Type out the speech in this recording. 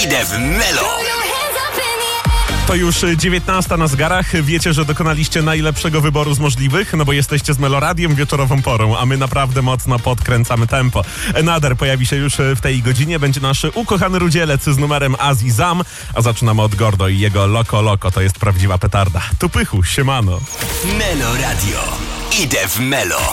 Idę w Melo. To już 19 na zegarach. Wiecie, że dokonaliście najlepszego wyboru z możliwych, no bo jesteście z Meloradiem wieczorową porą, a my naprawdę mocno podkręcamy tempo. Nader pojawi się już w tej godzinie. Będzie nasz ukochany rudzielec z numerem Azizam, a zaczynamy od Gordo i jego Loko Loko. To jest prawdziwa petarda. Tu Pychu, siemano. Melo Radio. Idę w Melo.